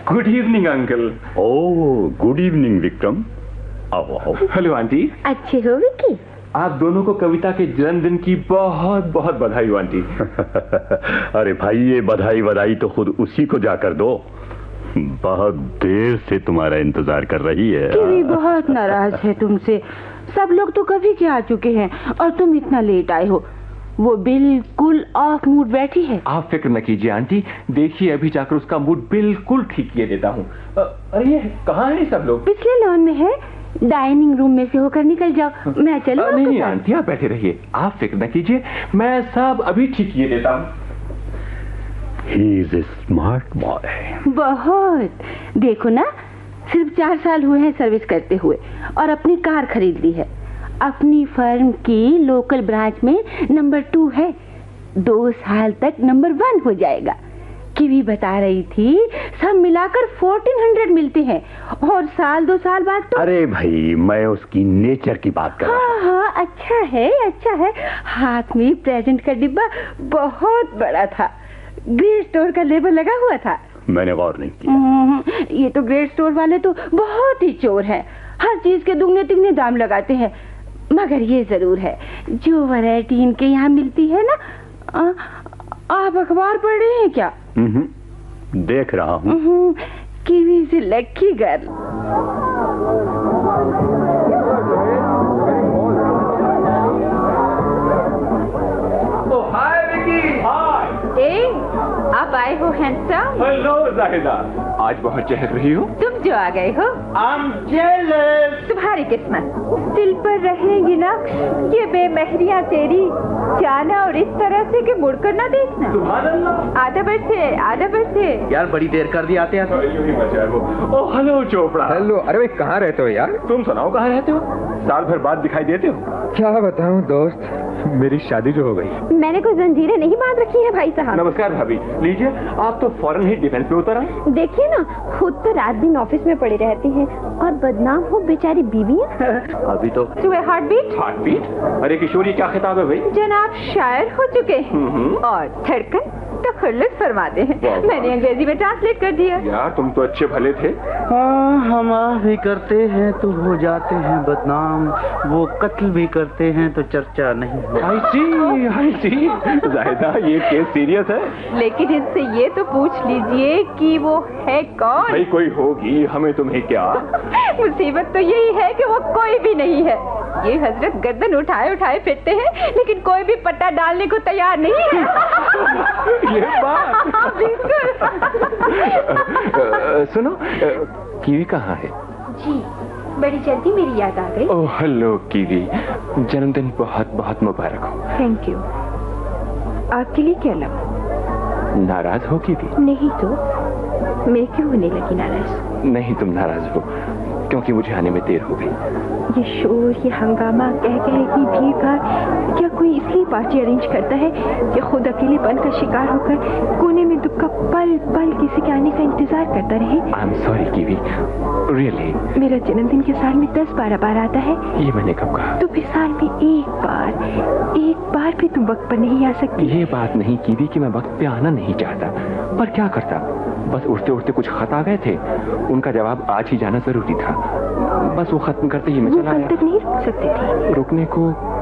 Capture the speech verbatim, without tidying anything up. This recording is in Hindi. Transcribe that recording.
Good evening uncle. Oh good evening Vikram. आओ आओ। Hello aunty. अच्छे हो विक्की? आप दोनों को कविता के जन्मदिन की बहुत बहुत बधाई हो आंटी। अरे भाई ये बधाई बधाई तो खुद उसी को जाकर दो, बहुत देर से तुम्हारा इंतजार कर रही है। कीवी बहुत नाराज है तुमसे। सब लोग तो कभी के आ चुके हैं और तुम इतना लेट आए हो। वो बिल्कुल ऑफ मूड बैठी है। आप फिक्र न कीजिए आंटी, देखिए अभी जाकर उसका मूड बिल्कुल ठीक किए देता हूँ। अरे ये कहाँ है सब लोग? पिछले लॉन में है, डाइनिंग रूम में से होकर निकल जाओ। मैं चलूं? नहीं नहीं आंटी आप बैठे रहिए, आप फिक्र न कीजिए, मैं सब अभी ठीक किए देता हूँ। He is a smart boy. बहुत। देखो ना, सिर्फ चार साल हुए हैं सर्विस करते हुए और अपनी कार खरीद ली है। अपनी फर्म की लोकल ब्रांच में नंबर टू है। दो साल तक नंबर वन हो जाएगा। कीवी बता रही थी सब मिलाकर फोर्टीन हंड्रेड मिलते हैं और साल दो साल बाद तो। अरे भाई मैं उसकी नेचर की बात कर रहा हूँ। हाँ हाँ अच्छा है अच्छा है। हाथ में प्रेजेंट का डिब्बा बहुत बड़ा था, ग्रेट स्टोर का लेबल लगा हुआ था। मैंने गौर नहीं किया। ये तो ग्रेट स्टोर वाले तो बहुत ही चोर हैं, हर चीज के दुगने तिगने दाम लगाते हैं। मगर ये जरूर है, जो वैरायटी इनके यहाँ मिलती है ना। आ, आप अखबार पढ़ रहे हैं क्या? देख रहा हूँ। Kiwi is lucky girl. ओ हाय विकी। हाय। ए, आप आए हो हैंडसम। हेलो जाहिदा, आज बहुत चहक रही हो। तुम जो आ गए हो। I'm jealous। तुम्हारी किस्मत दिल पर रहेगी ना ये बेमहरियां तेरी, जाना और इस तरह से कि मुड़कर ना देखना। सुभान अल्लाह। आधा बरसे आधा बरसे। यार बड़ी देर कर दी आते आते। यूं ही बचा है वो। ओ हेलो चोपड़ा। हेलो। अरे भाई कहाँ रहते हो यार? तुम सुनाओ कहाँ रहते हो? साल भर बाद दिखाई देते हो। क्या बताऊं दोस्त, मेरी शादी जो हो गई। मैंने कोई जंजीरें नहीं बांध रखी है भाई साहब। नमस्कार भाभी, लीजिए आप तो फौरन ही डिफेंस पे उतर आए। देखिए ना, खुद तो रात दिन ऑफिस में पड़ी रहती हैं और बदनाम हो बेचारी बीवियां। अभी तो सुबह हार्ट बीट। Heart beat? अरे किशोरी क्या खिताब है भाई? जनाब शायर हो चुके हैं और धड़कन तो खुल्लस फरमाते हैं। मैंने अंग्रेजी में ट्रांसलेट कर दिया। यार तुम तो अच्छे भले थे। हाँ हम भी करते हैं तो हो जाते हैं बदनाम, वो कत्ल भी करते हैं तो चर्चा नहीं। आई सी आई सी। जाहिदा ये केस सीरियस है। लेकिन इससे ये तो पूछ लीजिए कि वो है कौन? भाई कोई होगी, हमें तुम्हें क्या। मुसीबत तो यही है कि वो कोई भी नहीं है। ये हजरत गर्दन उठाए उठाए फिरते हैं लेकिन कोई भी पट्टा डालने को तैयार नहीं है। ये बात। सुनो, कीवी कहाँ है? जी बड़ी जल्दी मेरी याद आ गई। ओह हेलो कीवी, जन्मदिन बहुत बहुत मुबारक हो। Thank you. आपके लिए क्या लाऊं? नाराज हो कीवी? नहीं तो मैं क्यों होने लगी नाराज? नहीं तुम नाराज हो क्योंकि मुझे आने में देर हो गई। ये शोर, ये हंगामा, कह कह की भीड़ भाड़, क्या कोई इसलिए पार्टी अरेंज करता है कि खुद अकेलेपन का शिकार होकर कोने में दुख का पल पल किसी के आने का इंतजार करता रहे? I am sorry kiwi, really. मेरा जन्मदिन के साल में दस बारह बार आता है। ये मैंने कब कहा? तो फिर साल में एक बार एक बार भी तुम वक्त पर नहीं आ सकती। ये बात नहीं कीवी कि मैं वक्त पे आना नहीं चाहता, पर क्या करता, बस उठते उठते कुछ खत आ गए थे, उनका जवाब आज ही जाना जरूरी था। बस वो खत्म करते ही मैं चला कल गया। तक नहीं रुक सकते थे? रुकने को